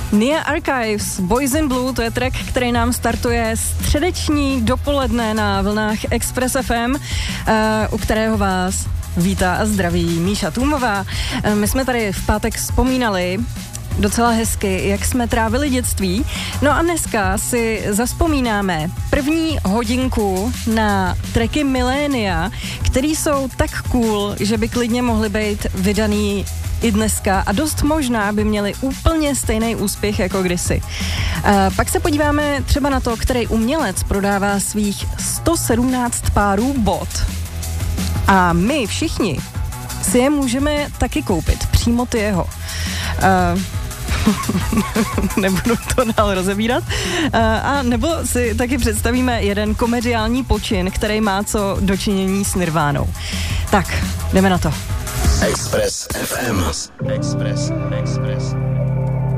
Nia Archives, Boys in Blue, to je track, který nám startuje středeční dopoledne na vlnách Express FM, u kterého vás vítá a zdraví Míša Tůmová. My jsme tady v pátek vzpomínali docela hezky, jak jsme trávili dětství. No a dneska si zazpomínáme první hodinku na tracky milénia, který jsou tak cool, že by klidně mohly být vydaný i dneska a dost možná by měli úplně stejný úspěch jako kdysi. Pak se podíváme třeba na to, který umělec prodává svých 117 párů bot. A my všichni si je můžeme taky koupit, přímo ty jeho. Nebudu to dál rozebírat. A nebo si taky představíme jeden komediální počin, který má co dočinění s Nirvánou. Tak, jdeme na to. Express FM. Express.